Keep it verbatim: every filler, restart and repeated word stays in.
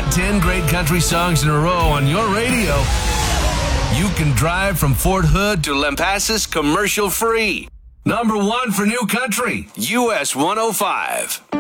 not ten great country songs in a row on your radio, you can drive from Fort Hood to Lampasas commercial free. Number one for new country, U S one oh five.